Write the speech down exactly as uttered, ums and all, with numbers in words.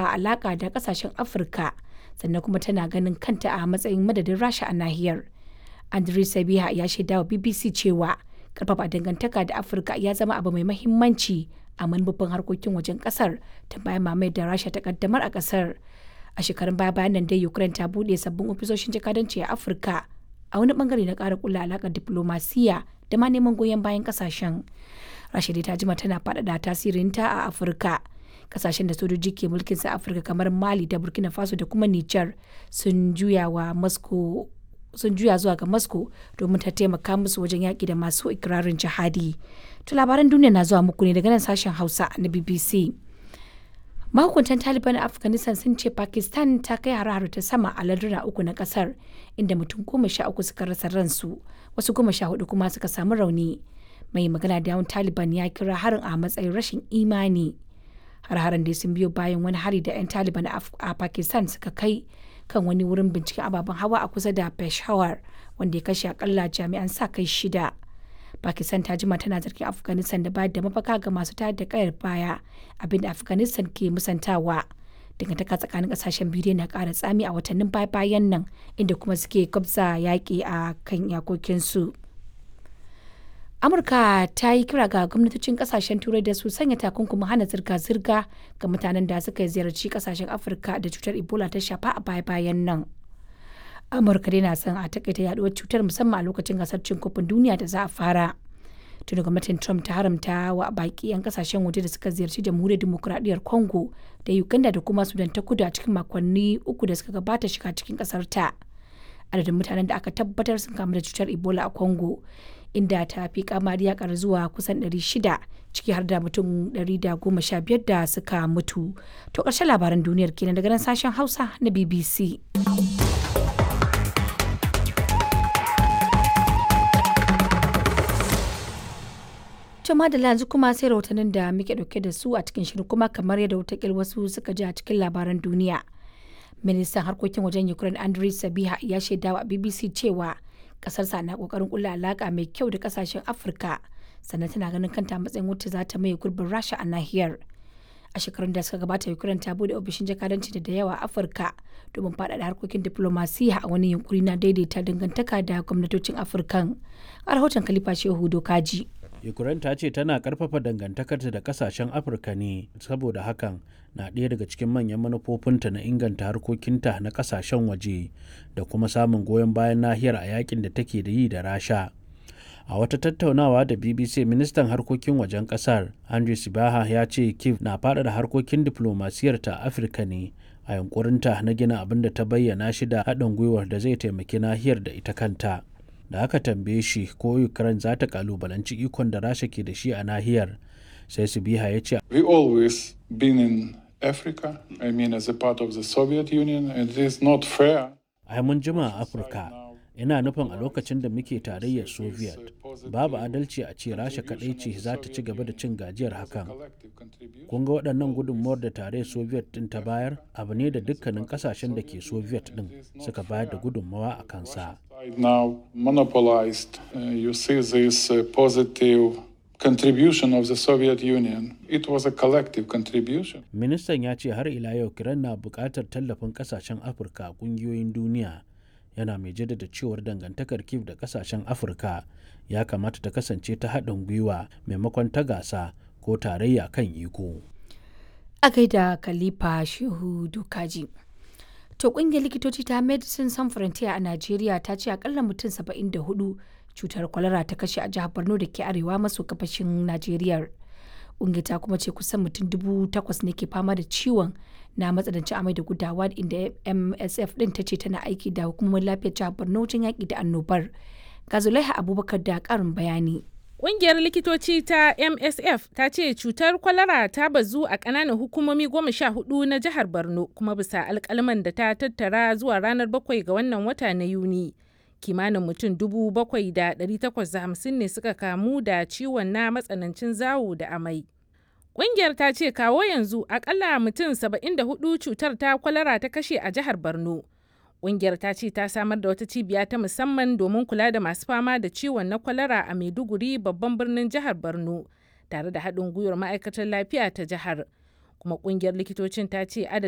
ƙarfafa alaƙa da ƙasashen Afirka, sannan kuma tana ganin kanta a matsayin madadin Rasha a nahiyar. Andriy Sybiha ya shaida wa B B C cewa ƙarfafa dangantaka da Afirka ya zama abu mai mahimmanci a manufofin harkokin wajen ƙasar ta bayan mamayar da Rasha ta ƙaddamar a ƙasar. A shekarun baya bayan nan dai Ukraine ta buɗe sabbin ofisoshin jakadanci a Afirka a wani bangare na ƙara ƙulla alaƙar diflomasiyya da ma neman goyon bayan ƙasashen. Rasha dai ta jima tana faɗaɗa tasirinta a Afirka. Ƙasashen da sojoji ke mulkin sa Afirka kamar Mali da Burkina Faso da kuma Nijar sun juya wa Moscow sun juya zuwa ga Moscow domin ta taimaka musu wajen yaƙi da masu ikirarin jihadi. To labaran duniya na zuwa muku ne daga nan sashen Hausa na B B C. Mahukuntan Taliban a Afghanistan sun ce Pakistan ta kai hare-hare ta sama a larduna uku na kasar, inda mutum goma sha uku suka rasa ransu, wasu goma sha hudu kuma suka samu rauni. Mai magana da yawun Taliban ya kira harin a matsayin rashin imani. Har-haren dai sun biyo bayan wani hari da 'yan Taliban a Pakistan suka kai kan wani wurin binciken ababen hawa a kusa da Peshawar, wanda ya kashe akalla jami'an sa kai shida. Pakistan ta jima tana zargin Afghanistan da bayar da mafaka ga masu tayar da kayar baya, abinda Afghanistan ke musantawa. Dangantaka tsakanin kasashen biyu na ƙara tsami a watannin baya-bayan nan, inda kuma suke gwabza yaƙi a kan iyakokinsu. Amurka ta yi kira ga gwamnatocin kasashen Turai da su sanya takunkumin hana zirga-zirga ga mutanen da suka ziyarci kasashen Afirka da cutar Ebola ta shafa a baya-bayan nan. Amurka dai na son a takaita yaduwar cutar musamman a lokacin gasar cin kofin duniya da za a fara. Tuni gwamnatin Trump ta haramta wa baki 'yan kasashen waje da suka ziyarci jamhuriyar demokuraɗiyyar Congo da Uganda da kuma Sudan ta kudu a cikin makonni uku da suka gabata shiga cikin kasar ta. Adadin mutanen da aka tabbatar sun kamu da cutar Ebola a Congo, inda ta fi kamari ya kara zuwa kusan ɗari shida, ciki har da mutum ɗari da goma sha biyar da suka mutu. To ƙarshen labaran duniyar kenan daga nan sashen Hausa na B B C. Jama'a da yanzu kuma sai rahotannin da muke dauke da su a cikin shirin, kuma kamar yadda watakil wasu suka ji a cikin labaran duniya. Ministan harkokin wajen Ukraine Andriy Sybiha ya shaida wa B B C cewa kasarsa na kokarin kulla alaka mai kyau da kasashen Afirka, sannan tana ganin kanta matsayin wacce za ta maye gurbin Rasha a nahiyar. A shekarun da suka gabata Ukraine ta bude ofishin jakadanci da yawa a Afirka domin faɗaɗa harkokin diplomasiya a wani yunkuri na daidaita dangantaka da gwamnatocin Afirkan. A rahoton Khalifa Shehu Dokaji. Ukraine ta ce tana karfafa dangantakarta da kasashen Afirka ne saboda hakan na ɗaya daga cikin manyan manufofinta na inganta harkokinta na kasashen waje da kuma samun goyon bayan nahiyar a yakin da take da yi da Rasha. A wata tattaunawa da B B C, ministan harkokin wajen kasar Andriy Sybiha ya ce Kyiv na faɗaɗa harkokin diplomasiyar ta Afirka ne a yunkurinta na gina abin da ta bayyana shi da haɗin gwiwar da zai taimaki nahiyar da ita kanta. Da aka tambaye shi ko Ukraine za ta kalubalanci ikon da Rasha ke da shi a nahiyar, sai Sybiha ya ce, We always been in Africa, I mean as a part of the Soviet Union, and it is not fair. Ai mun jima a Afirka, ina nufin a lokacin da muke tarayyar Soviet, babu adalci a ce Rasha kaɗai ce za ta ci gaba da cin gajiyar hakan. Kun ga waɗannan gudunmawar da tarayyar Soviet ɗin ta bayar, abu ne da dukkanin ƙasashen da ke Soviet ɗin suka bayar da gudunmawa a kansa. Now monopolized, uh, you see this uh, positive contribution of the Soviet Union. It was a collective contribution. Ministan ya ce har ila yau Kiran na buƙatar tallafin ƙasashen Afirka a ƙungiyoyin duniya, yana mai jaddada cewar dangantakar Kyiv da ƙasashen Afirka ya kamata ta kasance ta haɗin gwiwa maimakon ta gasa ko tarayya kan iko. A gaida Khalifa Shehu Dokaji. To kungiyar likitoci ta Medicine Sans Frontier a Najeriya ta ce akalla mutum saba'in da hudu cutar kwalara ta kashe a jihar Borno da ke arewa maso gabashin Najeriya. Kungiyar ta kuma ce kusan mutum dubu takwas ne ke fama da ciwon na matsanancin amai da gudawa, inda M S F din ta ce tana aiki da hukumar lafiyar jihar Borno wajen yaƙi da annobar. Ga Zulaiha Abubakar da ƙarin bayani. Ƙungiyar likitoci ta M S F ta ce cutar kwalara ta bazu a ƙananan hukumomi goma sha hudu na jihar Borno, kuma bisa alƙalman da ta tattara zuwa ranar bakwai ga wannan wata na Yuni. Kimanin mutum dubu bakwai da ɗari takwas da hamsin ne suka kamu da ciwon na matsanancin zawo da amai. Ƙungiyar ta ce kawo yanzu akalla mutum saba'in da hudu cutar ta kwalara ta kashe a jihar Borno. Ƙungiyar ta ce ta samar da wata cibiya ta musamman domin kula da masu fama da ciwon na kwalara a Maiduguri, babban birnin jihar Borno, tare da haɗin gwiwar ma'aikatar lafiya ta jihar. Kuma ƙungiyar likitocin ta ce adadin